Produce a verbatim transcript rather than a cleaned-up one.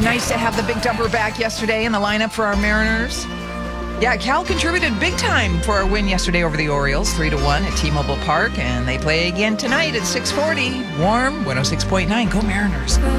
nice to have the big dumper back yesterday in the lineup for our Mariners. Yeah, Cal contributed big time for our win yesterday over the Orioles, three to one at T-Mobile Park, and they play again tonight at six forty. Warm, one oh six point nine. Go Mariners.